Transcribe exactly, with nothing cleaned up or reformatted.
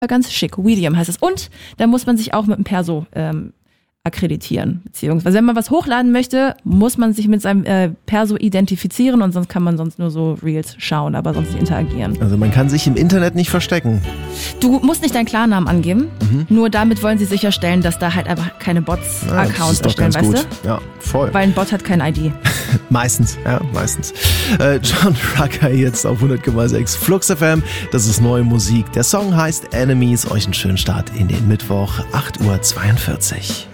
ganz schick. Medium heißt es. Und da muss man sich auch mit dem Perso ähm, akkreditieren. Beziehungsweise wenn man was hochladen möchte, muss man sich mit seinem äh, Perso identifizieren und sonst kann man sonst nur so Reels schauen, aber sonst nicht interagieren. Also man kann sich im Internet nicht verstecken. Du musst nicht deinen Klarnamen angeben, mhm. nur damit wollen sie sicherstellen, dass da halt einfach keine Bots-Accounts ja, erstellen, weißt gut. du? Ja, voll. Weil ein Bot hat kein I D. Meistens, ja, meistens. Äh, John Rucker jetzt auf hundert Komma sechs Flux F M. Das ist neue Musik. Der Song heißt Enemies. Euch einen schönen Start in den Mittwoch, acht Uhr zweiundvierzig.